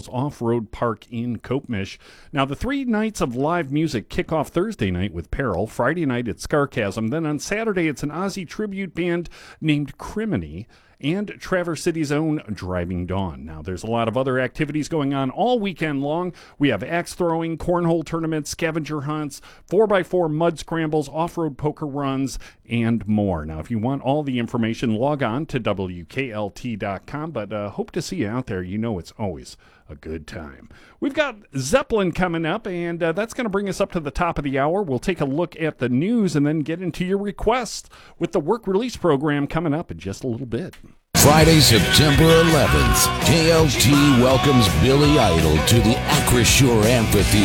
Scrambles Off-Road Park in Kopmish. Now, the 3 nights of live music kick off Thursday night with Peril. Friday night, it's Scarcasm. Then on Saturday, it's an Aussie tribute band named Criminy and Traverse City's own Driving Dawn. Now, there's a lot of other activities going on all weekend long. We have axe throwing, cornhole tournaments, scavenger hunts, 4x4 mud scrambles, off-road poker runs, and more. Now, if you want all the information, log on to WKLT.com, but hope to see you out there. You know it's always a good time. We've got Zeppelin coming up, and that's going to bring us up to the top of the hour. We'll take a look at the news and then get into your requests with the work release program coming up in just a little bit. Friday, September 11th, KLT welcomes Billy Idol to the Acrisure Amphitheater.